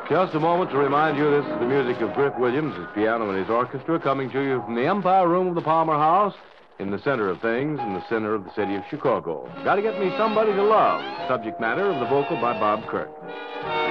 Just a moment to remind you this is the music of Griff Williams, his piano and his orchestra, coming to you from the Empire Room of the Palmer House, in the center of things, in the center of the city of Chicago. Gotta get me somebody to love. Subject matter of the vocal by Bob Kirk.